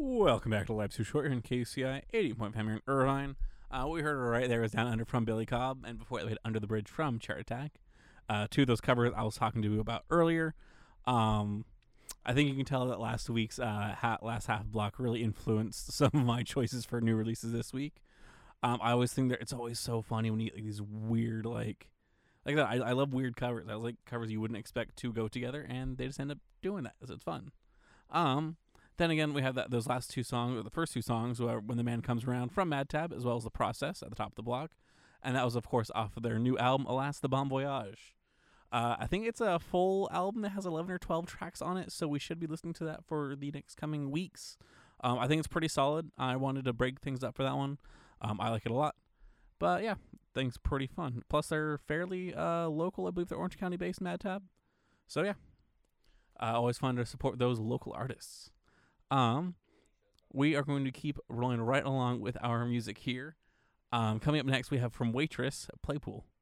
Welcome back to Life's Too Short here in KCI 80.5 here in Irvine. What we heard right there was Down Under from Billy Cobb, and before that we had Under the Bridge from Chart Attack. Two of those covers I was talking to you about earlier. I think you can tell that last week's last half block really influenced some of my choices for new releases this week. I always think that it's always so funny when you get like, these weird like that. I love weird covers. I like covers you wouldn't expect to go together, and they just end up doing that. So it's fun. Then again, we have those last two songs, or the first two songs, When the Man Comes Around from Mad Tab, as well as The Process at the top of the block. And that was, of course, off of their new album, Alas, the Bon Voyage. I think it's a full album that has 11 or 12 tracks on it, so we should be listening to that for the next coming weeks. I think it's pretty solid. I wanted to break things up for that one. I like it a lot. But yeah, things pretty fun. Plus, they're fairly local. I believe they're Orange County-based Mad Tab. So yeah, always fun to support those local artists. We are going to keep rolling right along with our music here. Coming up next, we have from Waitress, Playpool.